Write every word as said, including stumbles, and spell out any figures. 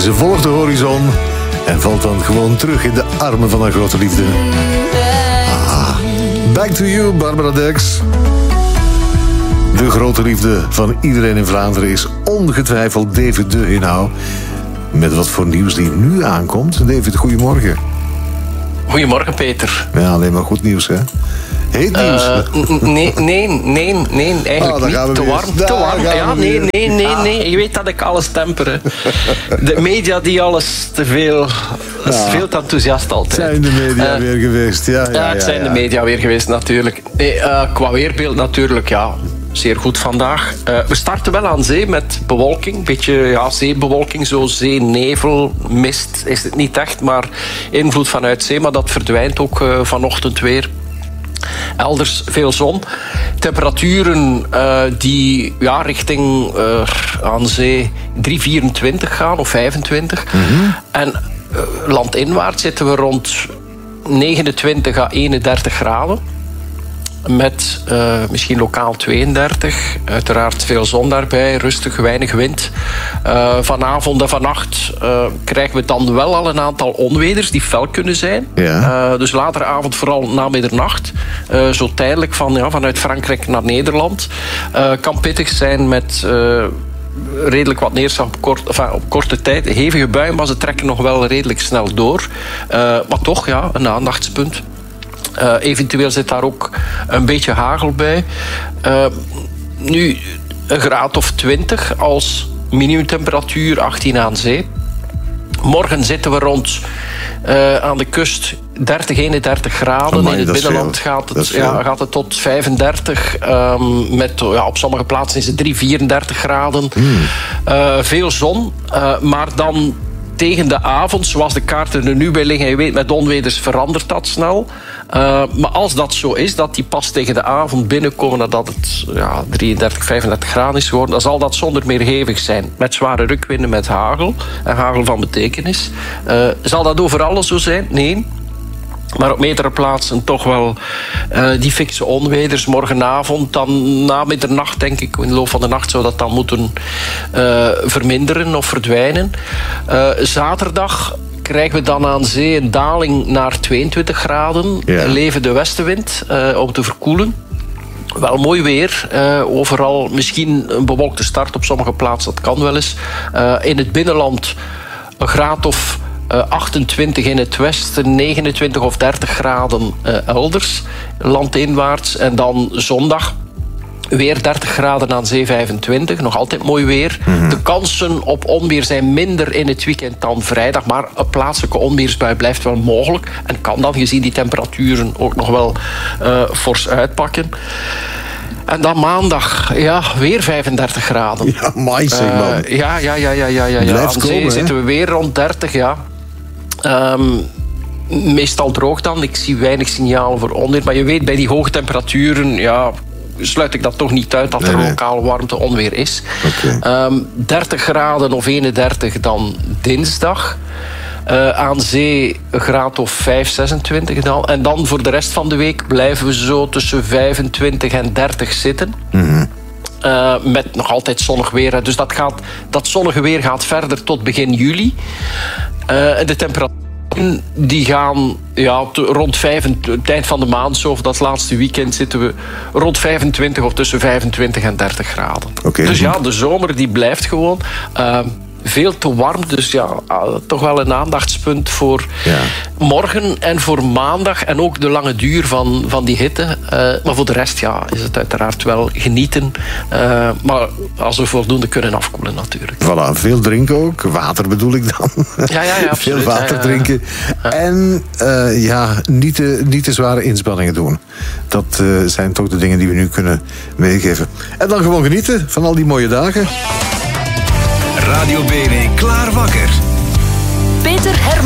ze volgt de horizon en valt dan gewoon terug in de armen van haar grote liefde. Ah, back to you, Barbara Dex. De grote liefde van iedereen in Vlaanderen is ongetwijfeld David de Henao. Met wat voor nieuws die nu aankomt. David, goedemorgen. Goedemorgen, Peter. Ja, alleen maar goed nieuws, hè? Heet nieuws? Uh, nee, nee, nee, nee, eigenlijk oh, niet. Te warm, te warm. Ja, nee, nee, nee, nee. Je weet dat ik alles temper. De media die alles te veel... Dat is ja. veel te enthousiast altijd. Het zijn de media uh, weer geweest, ja. Ja, ja het ja, zijn ja. de media weer geweest, natuurlijk. Nee, uh, qua weerbeeld natuurlijk, ja... Zeer goed vandaag. Uh, we starten wel aan zee met bewolking. Een beetje ja, zeebewolking, zo zeenevel, mist is het niet echt, maar invloed vanuit zee. Maar dat verdwijnt ook uh, vanochtend weer. Elders veel zon. Temperaturen uh, die ja, richting uh, aan zee drie komma vierentwintig gaan of vijfentwintig. Mm-hmm. En uh, landinwaarts zitten we rond negenentwintig à eenendertig graden. Met uh, misschien lokaal tweeëndertig. Uiteraard veel zon daarbij, rustig, weinig wind. Uh, vanavond en vannacht uh, krijgen we dan wel al een aantal onweders die fel kunnen zijn. Ja. Uh, dus latere avond, vooral na middernacht. Uh, zo tijdelijk van, ja, vanuit Frankrijk naar Nederland. Uh, kan pittig zijn met... Uh, redelijk wat neerslag op, kort, enfin, op korte tijd. Hevige buien, maar ze trekken nog wel redelijk snel door. Uh, maar toch, ja, een aandachtspunt. Uh, eventueel zit daar ook een beetje hagel bij. Uh, nu, een graad of twintig als minimumtemperatuur, achttien aan zee. Morgen zitten we rond uh, aan de kust dertig, eenendertig graden. Amai, in het binnenland gaat het, ja, gaat het tot vijfendertig. Um, met, ja, op sommige plaatsen is het drie, vierendertig graden. Hmm. Uh, veel zon, uh, maar dan... Tegen de avond, zoals de kaarten er nu bij liggen... je weet, met onweders verandert dat snel. Uh, maar als dat zo is, dat die pas tegen de avond binnenkomen... nadat het ja, drieëndertig, vijfendertig graden is geworden... dan zal dat zonder meer hevig zijn. Met zware rukwinden, met hagel. En hagel van betekenis. Uh, zal dat overal zo zijn? Nee. Maar op meerdere plaatsen toch wel uh, die fikse onweders. Morgenavond, dan na middernacht, denk ik, in de loop van de nacht zou dat dan moeten uh, verminderen of verdwijnen. Uh, zaterdag krijgen we dan aan zee een daling naar tweeëntwintig graden. Ja. Leven de westenwind uh, om te verkoelen. Wel mooi weer. Uh, overal misschien een bewolkte start op sommige plaatsen, dat kan wel eens. Uh, in het binnenland een graad of... Uh, achtentwintig in het westen, negenentwintig of dertig graden uh, elders, landinwaarts. En dan zondag weer dertig graden aan zee, vijfentwintig. Nog altijd mooi weer. Mm-hmm. De kansen op onweer zijn minder in het weekend dan vrijdag. Maar een plaatselijke onweersbui blijft wel mogelijk. En kan dan, gezien die temperaturen, ook nog wel uh, fors uitpakken. En dan maandag, ja, weer vijfendertig graden. Ja, mooi zeg man. Uh, ja, ja, ja, ja, ja, ja, ja. Aan zee komen, zitten we weer rond dertig, ja. Um, meestal droog dan. Ik zie weinig signalen voor onweer. Maar je weet, bij die hoge temperaturen... ja, sluit ik dat toch niet uit dat er nee, lokaal nee. warmte onweer is. Okay. Um, dertig graden of eenendertig dan dinsdag. Uh, aan zee een graad of vijf, zesentwintig dan. En dan voor de rest van de week blijven we zo tussen vijfentwintig en dertig zitten. Mm-hmm. Uh, met nog altijd zonnig weer. Dus dat, gaat, dat zonnige weer gaat verder tot begin juli. Uh, de temperaturen die gaan ja, te, rond vijf, het eind van de maand, zo, of dat laatste weekend, zitten we rond vijfentwintig of tussen vijfentwintig en dertig graden. Okay. Dus ja, de zomer die blijft gewoon. Uh, veel te warm, dus ja, uh, toch wel een aandachtspunt voor ja. morgen en voor maandag. En ook de lange duur van, van die hitte. Uh, maar voor de rest ja, is het uiteraard wel genieten. Uh, maar als we voldoende kunnen afkoelen natuurlijk. Voilà, veel drinken ook. Water bedoel ik dan. Ja, ja, ja, absoluut. Veel water ja, ja. drinken. Ja. En uh, ja, niet te, niet te zware inspanningen doen. Dat uh, zijn toch de dingen die we nu kunnen meegeven. En dan gewoon genieten van al die mooie dagen. Radio B W Klaar wakker. Peter Hermans.